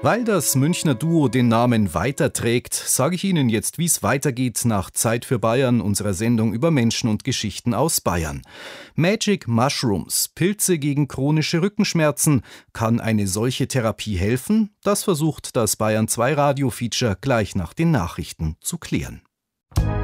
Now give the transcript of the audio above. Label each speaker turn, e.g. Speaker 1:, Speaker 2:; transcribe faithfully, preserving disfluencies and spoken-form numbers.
Speaker 1: Weil das Münchner Duo den Namen weiterträgt, sage ich Ihnen jetzt, wie es weitergeht nach Zeit für Bayern, unserer Sendung über Menschen und Geschichten aus Bayern. Magic Mushrooms, Pilze gegen chronische Rückenschmerzen. Kann eine solche Therapie helfen? Das versucht das Bayern zwei Radio-Feature gleich nach den Nachrichten zu klären.